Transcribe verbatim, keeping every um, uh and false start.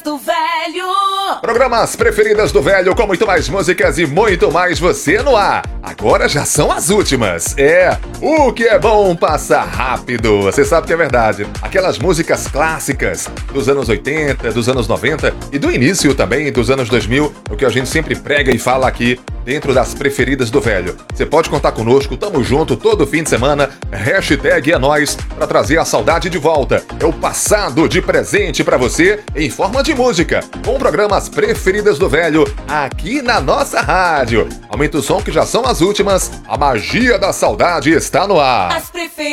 do Velho. Programas Preferidas do Velho, com muito mais músicas e muito mais você no ar. Agora já são as últimas. É, o que é bom passa rápido. Você sabe que é verdade. Aquelas músicas clássicas dos anos oitenta, dos anos noventa e do início também dos anos dois mil, o que a gente sempre prega e fala aqui dentro das Preferidas do Velho. Você pode contar conosco, tamo junto todo fim de semana. Hashtag é nóis, pra trazer a saudade de volta. É o passado de presente pra você em forma de música, com programas Preferidas do Velho aqui na nossa rádio. Aumenta o som que já são as últimas. A magia da saudade está no ar. As preferidas.